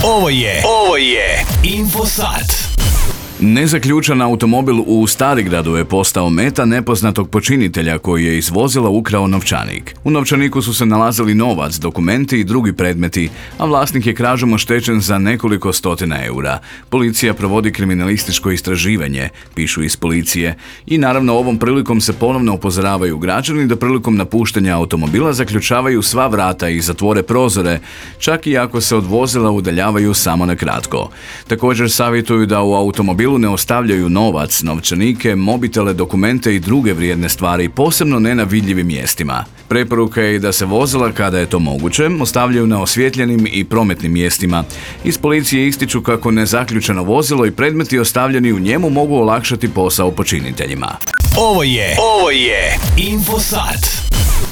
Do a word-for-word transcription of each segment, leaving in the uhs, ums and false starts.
Ovo je, ovo je Infosat. Nezaključan automobil u Starigradu je postao meta nepoznatog počinitelja koji je iz vozila ukrao novčanik. U novčaniku su se nalazili novac, dokumenti i drugi predmeti, a vlasnik je krađom oštećen za nekoliko stotina eura. Policija provodi kriminalističko istraživanje, pišu iz policije, i naravno ovom prilikom se ponovno upozoravaju građani da prilikom napuštanja automobila zaključavaju sva vrata i zatvore prozore, čak i ako se od vozila udaljavaju samo na kratko. Također savjetuju da u automobilu ne ostavljaju novac, novčanike, mobitele, dokumente i druge vrijedne stvari, posebno ne na vidljivim mjestima. Preporuka je da se vozila, kada je to moguće, ostavljaju na osvjetljenim i prometnim mjestima. Iz policije ističu kako nezaključano vozilo i predmeti ostavljeni u njemu mogu olakšati posao počiniteljima. Ovo je, ovo je Infosat.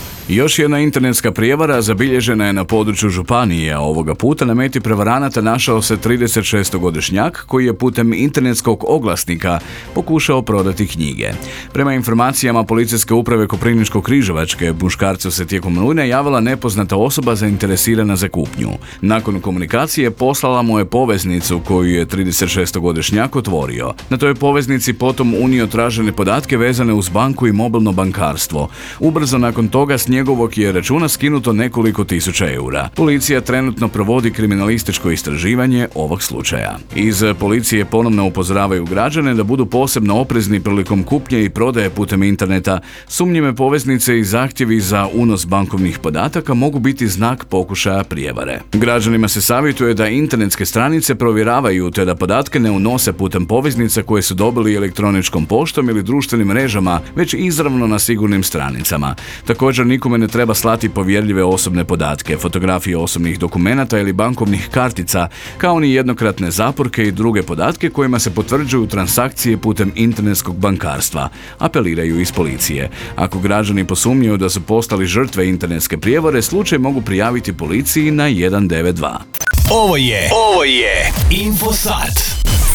Još jedna internetska prijevara zabilježena je na području županije, a ovoga puta na meti prevaranata našao se tridesetšestogodišnjak koji je putem internetskog oglasnika pokušao prodati knjige. Prema informacijama policijske uprave Koprivničko-križevačke, muškarcu se tijekom rujna javila nepoznata osoba zainteresirana za kupnju. Nakon komunikacije poslala mu je poveznicu koju je tridesetšestogodišnjak otvorio. Na toj poveznici potom unio tražene podatke vezane uz banku i mobilno bankarstvo. Ubrzo nakon toga s njegovog je računa skinuto nekoliko tisuća eura. Policija trenutno provodi kriminalističko istraživanje ovog slučaja. Iz policije ponovno upozoravaju građane da budu posebno oprezni prilikom kupnje i prodaje putem interneta. Sumnjive poveznice i zahtjevi za unos bankovnih podataka mogu biti znak pokušaja prijevare. Građanima se savjetuje da internetske stranice provjeravaju te da podatke ne unose putem poveznica koje su dobili elektroničkom poštom ili društvenim mrežama, već izravno na sigurnim stranicama. Također nikome ne treba slati povjerljive osobne podatke, fotografije osobnih dokumenata ili bankovnih kartica, kao ni jednokratne zaporke i druge podatke kojima se potvrđuju transakcije putem internetskog bankarstva, apeliraju iz policije. Ako građani posumnjaju da su postali žrtve internetske prijevare, slučaj mogu prijaviti policiji na jedan devet dva. Ovo je, ovo je Infosat.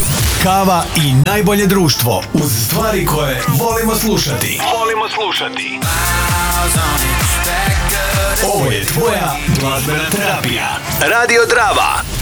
Kava i najbolje društvo uz stvari koje volimo slušati. Volimo slušati. Ovo je tvoja glazbena terapija. Radio Drava.